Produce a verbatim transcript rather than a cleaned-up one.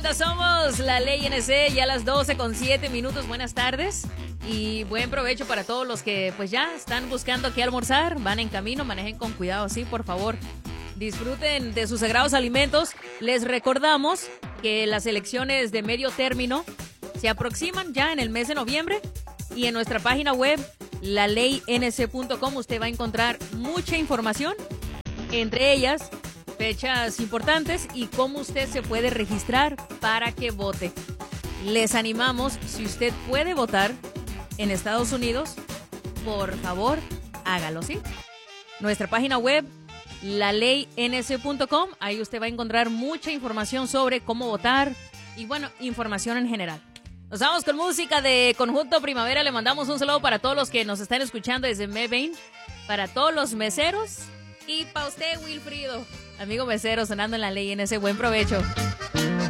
Somos la Ley N C, ya a las doce con siete minutos. Buenas tardes y buen provecho para todos los que pues ya están buscando qué almorzar. Van en camino, manejen con cuidado, sí, por favor. Disfruten de sus sagrados alimentos. Les recordamos que las elecciones de medio término se aproximan ya en el mes de noviembre y en nuestra página web la ley n c punto com usted va a encontrar mucha información, entre ellas fechas importantes y cómo usted se puede registrar para que vote. Les animamos, si usted puede votar en Estados Unidos, por favor, hágalo, ¿sí? Nuestra página web, la ley n c punto com, ahí usted va a encontrar mucha información sobre cómo votar y, bueno, información en general. Nos vamos con música de Conjunto Primavera. Le mandamos un saludo para todos los que nos están escuchando desde Melbourne, para todos los meseros y para usted, Wilfrido, amigo mesero, sonando en la Ley N C. Buen provecho.